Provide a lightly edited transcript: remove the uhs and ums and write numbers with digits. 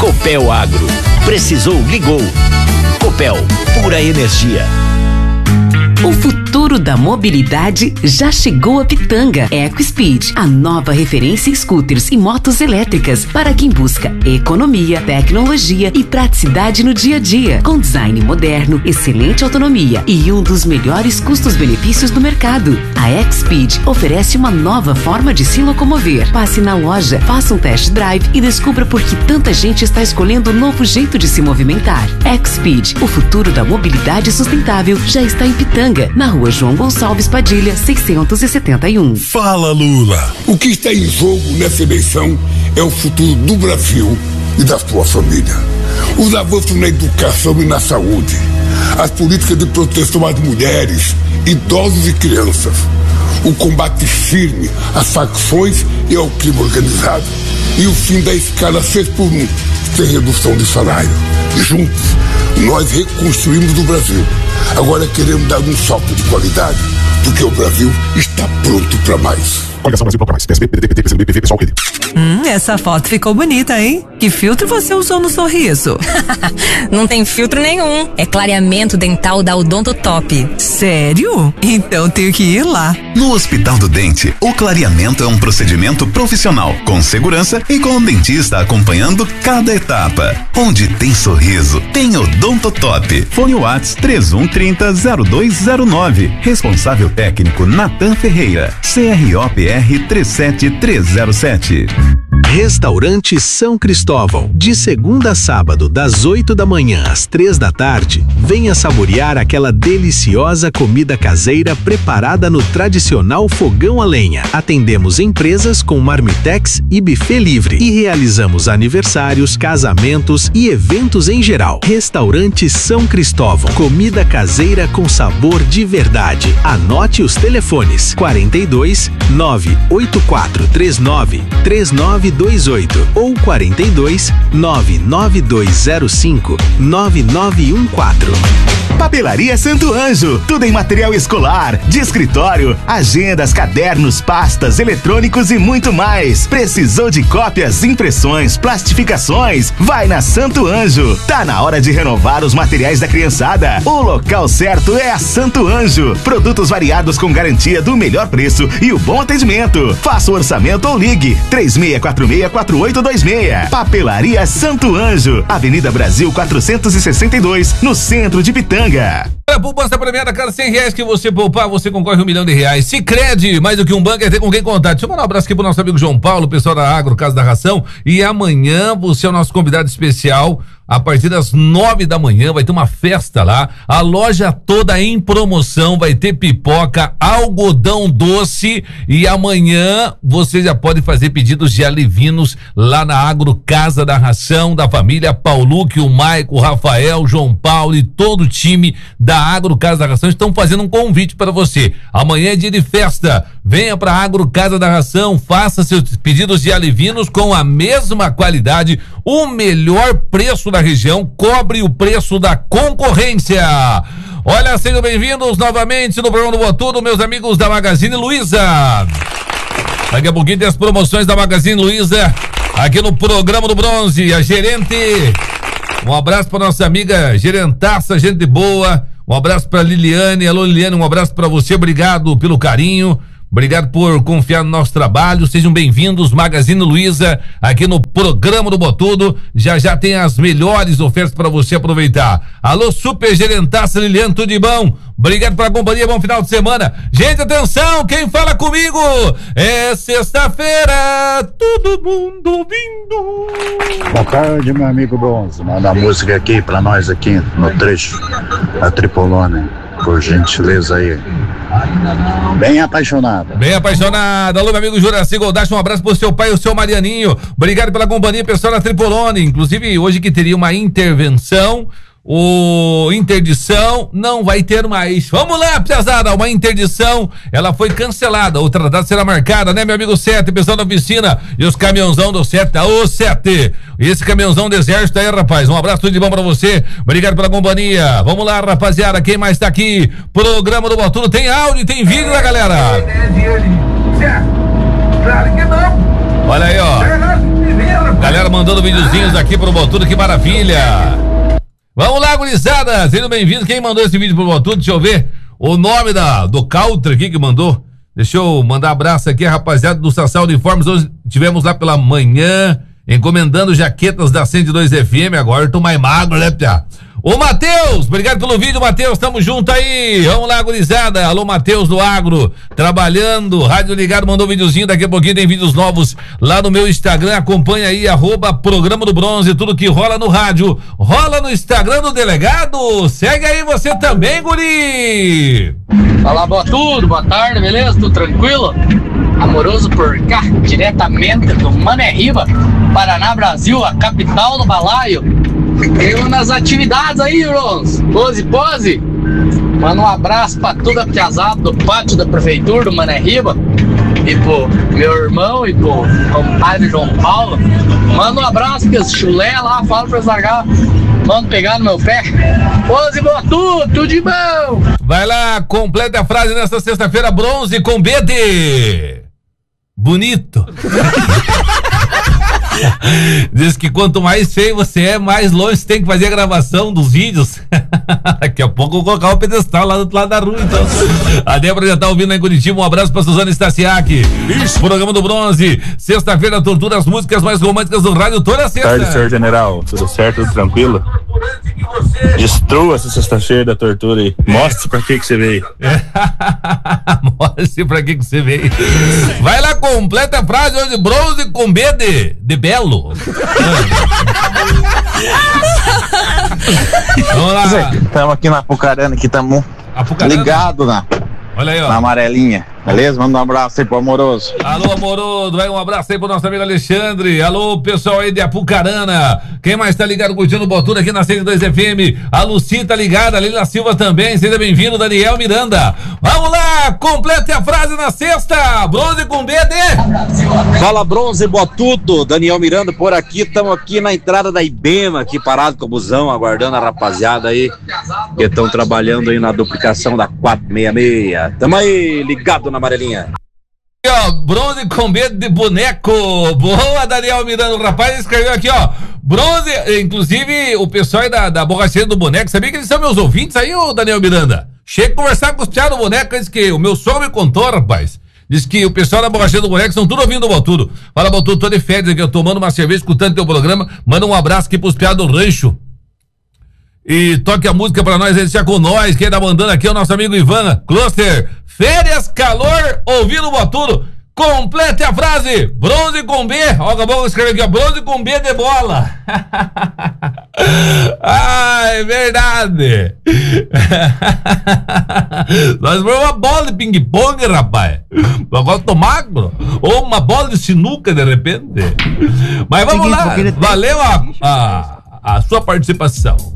Copel Agro. Precisou, ligou. Copel, pura energia. O futuro da mobilidade já chegou a Pitanga. EcoSpeed, a nova referência em scooters e motos elétricas para quem busca economia, tecnologia e praticidade no dia a dia. Com design moderno, excelente autonomia e um dos melhores custos-benefícios do mercado. A EcoSpeed oferece uma nova forma de se locomover. Passe na loja, faça um test drive e descubra por que tanta gente está escolhendo um novo jeito de se movimentar. EcoSpeed, o futuro da mobilidade sustentável, já está em Pitanga, na rua João Gonçalves Padilha, 671. Fala, Lula! O que está em jogo nessa eleição é o futuro do Brasil e da sua família. Os avanços na educação e na saúde, as políticas de proteção às mulheres, idosos e crianças, o combate firme às facções e ao crime organizado e o fim da escala 6x1, sem redução de salário. Juntos, nós reconstruímos o Brasil. Agora queremos dar um salto de qualidade, porque o Brasil está pronto para mais. Coligação Brasil mais. PSB, PDT, PT, PCdoB, PV, pessoal, rede. Essa foto ficou bonita, hein? Que filtro você usou no sorriso? Não tem filtro nenhum. É clareamento dental da Odontotop. Sério? Então tenho que ir lá. No Hospital do Dente, o clareamento é um procedimento profissional, com segurança e com o dentista acompanhando cada etapa. Onde tem sorriso, tem Odontotop. Fone Whats 3130-0209. Responsável técnico Natan Ferreira. CROPR 37307. Restaurante São Cristóvão. De segunda a sábado, das 8 da manhã às 3 da tarde, venha saborear aquela deliciosa comida caseira preparada no tradicional fogão a lenha. Atendemos empresas com marmitex e buffet livre e realizamos aniversários, casamentos e eventos em geral. Restaurante São Cristóvão. Comida caseira com sabor de verdade. Anote os telefones: 42 98439 3928 ou 42 99205 9914. Papelaria Santo Anjo, tudo em material escolar, de escritório, agendas, cadernos, pastas, eletrônicos e muito mais. Precisou de cópias, impressões, plastificações? Vai na Santo Anjo. Tá na hora de renovar os materiais da criançada. O local certo é a Santo Anjo. Produtos variados com garantia do melhor preço e o bom atendimento. Faça o orçamento ou ligue 3646-4826. Papelaria Santo Anjo, Avenida Brasil 462, no centro de Pitanga. A poupança premiada, cada R$100 que você poupar, você concorre R$1 milhão. Sicredi, mais do que um banco é ter com quem contar. Deixa eu mandar um abraço aqui pro nosso amigo João Paulo, pessoal da Agro, Casa da Ração. E amanhã você é o nosso convidado especial. A partir das 9 da manhã vai ter uma festa lá, a loja toda em promoção, vai ter pipoca, algodão doce e amanhã você já pode fazer pedidos de alivinos lá na Agro Casa da Ração, da família Pauluque, o Maico, o Rafael, o João Paulo e todo o time da Agro Casa da Ração estão fazendo um convite para você. Amanhã é dia de festa, venha para a Agro Casa da Ração, faça seus pedidos de alivinos com a mesma qualidade, o melhor preço da região, cobre o preço da concorrência. Olha, sejam bem-vindos novamente no programa do Botudo, meus amigos da Magazine Luiza. Daqui a pouquinho tem as promoções da Magazine Luiza aqui no programa do Bronze. A gerente, um abraço para nossa amiga gerentaça, gente boa. Um abraço para Liliane. Alô, Liliane, um abraço para você, obrigado pelo carinho. Obrigado por confiar no nosso trabalho. Sejam bem-vindos, Magazine Luiza, aqui no programa do Botudo. Já tem as melhores ofertas para você aproveitar. Alô, super gerentaça Liliane, tudo de bom? Obrigado pela companhia, bom final de semana. Gente, atenção, quem fala comigo? É sexta-feira, todo mundo ouvindo. Boa tarde, meu amigo Bronze. Manda a música aqui pra nós aqui no trecho da Tripolone, por gentileza aí. Bem apaixonada. Bem apaixonada. Alô, meu amigo Juraci Goldache, um abraço pro seu pai e o seu Marianinho. Obrigado pela companhia, pessoal da Tripolone. Inclusive, hoje que teria uma intervenção, interdição não vai ter mais. Vamos lá, piazada, uma interdição, ela foi cancelada, outra data será marcada, né, meu amigo Sete, pessoal da oficina e os caminhãozão do Sete, ô Sete, esse caminhãozão do exército aí, rapaz, um abraço, tudo de bom pra você, obrigado pela companhia. Vamos lá, rapaziada, quem mais tá aqui? Programa do Botudo, tem áudio e tem vídeo, né, galera? Claro que não. Olha aí, ó. Galera mandando videozinhos aqui pro Botudo, que maravilha. Vamos lá, gurizada, sejam bem-vindos. Quem mandou esse vídeo pro Botudo? Deixa eu ver o nome do Coutra aqui que mandou. Deixa eu mandar abraço aqui a rapaziada do Sassal Uniformes. Hoje tivemos lá pela manhã, encomendando jaquetas da 102 FM. Agora eu tô mais magro, né, Pia? Ô, Matheus, obrigado pelo vídeo, Matheus, tamo junto aí. Vamos lá, gurizada. Alô, Matheus do Agro, trabalhando, Rádio Ligado, mandou um videozinho, daqui a pouquinho tem vídeos novos lá no meu Instagram. Acompanha aí, @Programa do Bronze, tudo que rola no rádio, rola no Instagram do delegado. Segue aí você também, guri. Fala, boa tarde, beleza? Tudo tranquilo? Amoroso por cá, diretamente do Mané Riba, Paraná, Brasil, a capital do balaio. Eu nas atividades aí, Rons. Pose. Manda um abraço pra toda a piazada do pátio da prefeitura do Mané Riba. E pro meu irmão e pro compadre João Paulo. Manda um abraço que esse chulé lá, fala pra eles largar. Manda pegar no meu pé. Pose, tudo de bom. Vai lá, completa a frase nesta sexta-feira, bronze com BD. Bonito. Diz que quanto mais feio você é, mais longe você tem que fazer a gravação dos vídeos. Daqui a pouco eu vou colocar o pedestal lá do outro lado da rua, então. A Débora já tá ouvindo aí em Curitiba. Um abraço pra Suzana Stasiak. Programa do Bronze, sexta-feira, tortura, as músicas mais românticas do rádio toda sexta. Boa tarde, senhor general. Tudo certo, tudo tranquilo? Destrua essa sexta-feira da tortura aí. Mostre pra que você veio. Mostre pra que você veio. Vai lá, completa a frase hoje, bronze com B de belo. Vamos lá. Estamos aqui na Apucarana, aqui estamos ligados na amarelinha. Beleza? Manda um abraço aí pro Amoroso. Alô, Amoroso, vai um abraço aí pro nosso amigo Alexandre. Alô, pessoal aí de Apucarana. Quem mais tá ligado curtindo o Botudo aqui na 102 FM? A Luci tá ligada, a Lila Silva também. Seja bem-vindo, Daniel Miranda. Vamos lá, complete a frase na sexta. Bronze com BD. Fala, Bronze, Botudo. Daniel Miranda por aqui. Estamos aqui na entrada da Ibema, aqui parado com o busão, aguardando a rapaziada aí que estão trabalhando aí na duplicação da 466. Tamo aí ligado na amarelinha. Ó, bronze com medo de boneco. Boa, Daniel Miranda. O rapaz escreveu aqui, ó. Bronze, inclusive o pessoal aí da borracheira do boneco, sabia que eles são meus ouvintes aí, ô Daniel Miranda? Chega a conversar com os tiados do boneco, diz que o meu sogro me contou, rapaz. Diz que o pessoal da borracheira do boneco estão tudo ouvindo o Botudo. Fala, Botudo, tô de férias aqui, eu tomando uma cerveja, escutando teu programa. Manda um abraço aqui pros piados do rancho. E toque a música pra nós, ele está com nós. Quem tá mandando aqui é o nosso amigo Ivan Cluster. Férias, calor, ouvindo o Botudo. Complete a frase, bronze com B. Ó, acabou de escrever aqui, ó, bronze com B de bola. Ah, é verdade. Nós vamos uma bola de ping-pong, rapaz. Agora tô magro. Ou uma bola de sinuca, de repente. Mas vamos lá, valeu a sua participação.